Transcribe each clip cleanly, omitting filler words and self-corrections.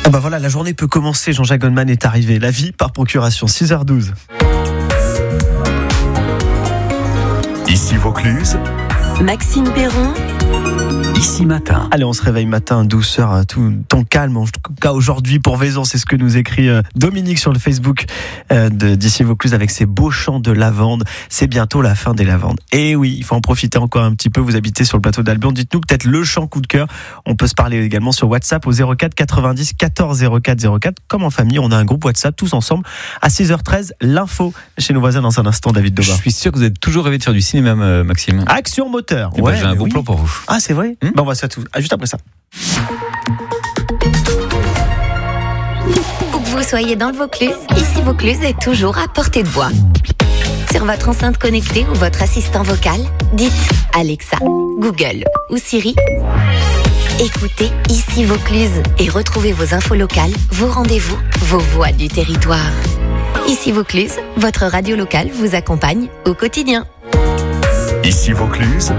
Ah bah voilà, la journée peut commencer. Jean-Jacques Goldman est arrivé. La vie par procuration, 6h12. Ici Vaucluse, Maxime Perron, Ici Matin. Allez, on se réveille matin, douceur, tout temps calme. En tout cas, aujourd'hui, pour Vaison, c'est ce que nous écrit Dominique sur le Facebook d'Ici Vaucluse avec ses beaux champs de lavande. C'est bientôt la fin des lavandes. Et oui, il faut en profiter encore un petit peu. Vous habitez sur le plateau d'Albion. Dites-nous peut-être le champ coup de cœur. On peut se parler également sur WhatsApp au 04 90 14 04 04. Comme en famille, on a un groupe WhatsApp tous ensemble à 6h13. L'info chez nos voisins dans un instant, David Doba. Je suis sûr que vous êtes toujours rêvé de faire du cinéma, Maxime. Action moteur. Eh ben, j'ai un bon plan pour vous. Ah, c'est vrai? On va ça tout. Juste après ça. où que vous soyez dans le Vaucluse, Ici Vaucluse est toujours à portée de voix. Sur votre enceinte connectée ou votre assistant vocal, dites Alexa, Google ou Siri. Écoutez Ici Vaucluse et retrouvez vos infos locales, vos rendez-vous, vos voix du territoire. Ici Vaucluse, votre radio locale vous accompagne au quotidien. Ici Vaucluse,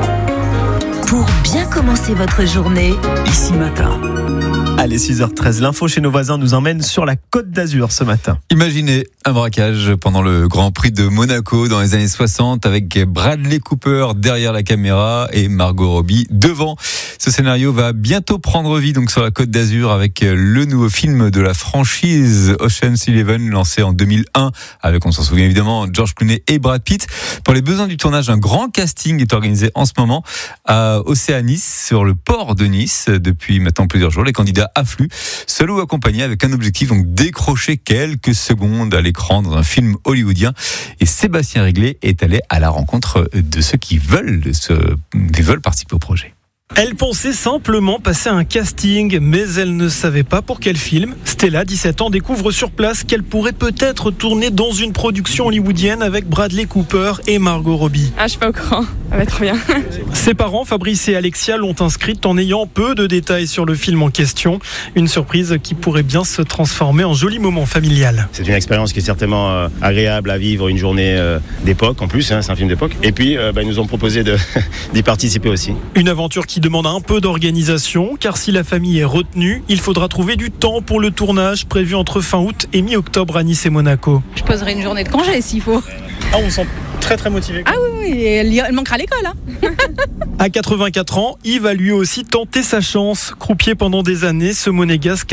Pour bien commencer votre journée, Ici Matin. Allez, 6h13. L'info chez nos voisins nous emmène sur la Côte d'Azur ce matin. Imaginez un braquage pendant le Grand Prix de Monaco dans les années 60 avec Bradley Cooper derrière la caméra et Margot Robbie devant. Ce scénario va bientôt prendre vie donc sur la Côte d'Azur avec le nouveau film de la franchise Ocean's 11 lancé en 2001 avec, on s'en souvient évidemment, George Clooney et Brad Pitt. Pour les besoins du tournage, un grand casting est organisé en ce moment à Océanis, sur le port de Nice. Depuis maintenant plusieurs jours, les candidats affluent, seuls ou accompagnés, avec un objectif, donc décrocher quelques secondes à l'écran dans un film hollywoodien. Et Sébastien Réglet est allé à la rencontre de ceux qui veulent participer au projet. Elle pensait simplement passer un casting, mais elle ne savait pas pour quel film. Stella, 17 ans, découvre sur place qu'elle pourrait peut-être tourner dans une production hollywoodienne avec Bradley Cooper et Margot Robbie. Ah, je suis pas au courant. Ça va être trop bien. Ses parents, Fabrice et Alexia, l'ont inscrite en ayant peu de détails sur le film en question. Une surprise qui pourrait bien se transformer en joli moment familial. C'est une expérience qui est certainement agréable à vivre, une journée d'époque en plus, c'est un film d'époque. Et puis, ils nous ont proposé d'y participer aussi. Une aventure qui demande un peu d'organisation, car si la famille est retenue, il faudra trouver du temps pour le tournage prévu entre fin août et mi-octobre à Nice et Monaco. Je poserai une journée de congé s'il faut. Ah, on sent très très motivé. Ah oui, elle manquera à l'école. Hein. À 84 ans, Yves a lui aussi tenté sa chance. Croupier pendant des années, ce monégasque